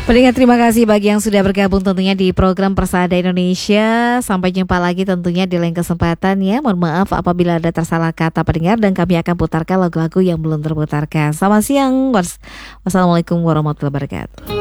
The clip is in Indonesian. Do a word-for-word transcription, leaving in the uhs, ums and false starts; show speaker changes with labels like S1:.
S1: Pendengar, terima kasih bagi yang sudah bergabung tentunya di program Persada Indonesia. Sampai jumpa lagi tentunya di lain kesempatan ya. Mohon maaf apabila ada tersalah kata pendengar, dan kami akan putarkan lagu-lagu yang belum terputarkan. Selamat siang. Wassalamualaikum warahmatullahi wabarakatuh.